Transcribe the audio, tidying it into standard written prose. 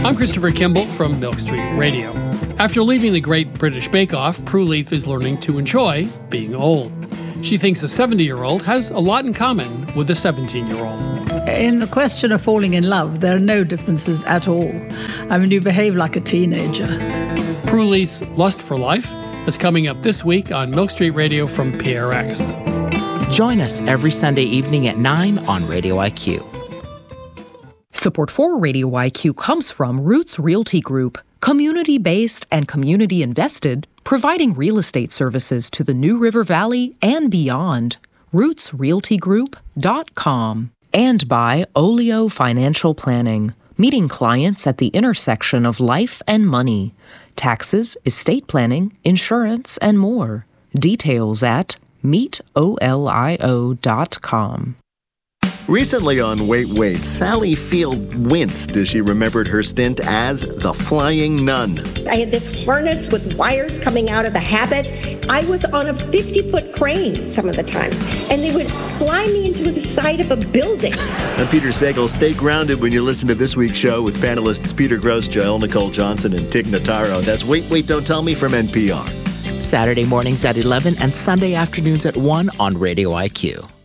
I'm Christopher Kimball from Milk Street Radio. After leaving the Great British Bake Off, Prue Leith is learning to enjoy being old. She thinks a 70-year-old has a lot in common with a 17-year-old. In the question of falling in love, there are no differences at all. I mean, you behave like a teenager. Prue Leith's Lust for Life is coming up this week on Milk Street Radio from PRX. Join us every Sunday evening at 9 on Radio IQ. Support for Radio IQ comes from Roots Realty Group, community-based and community-invested, providing real estate services to the New River Valley and beyond. RootsRealtyGroup.com. And by Olio Financial Planning, meeting clients at the intersection of life and money, taxes, estate planning, insurance, and more. Details at meetolio.com. Recently on Wait, Sally Field winced as she remembered her stint as the Flying Nun. I had this harness with wires coming out of the habit. I was on a 50-foot crane some of the times, and they would fly me into the side of a building. I'm Peter Sagal. Stay grounded when you listen to this week's show with panelists Peter Grosz, Joelle Nicole Johnson, and Tig Notaro. That's Wait, Don't Tell Me from NPR. Saturday mornings at 11 and Sunday afternoons at 1 on Radio IQ.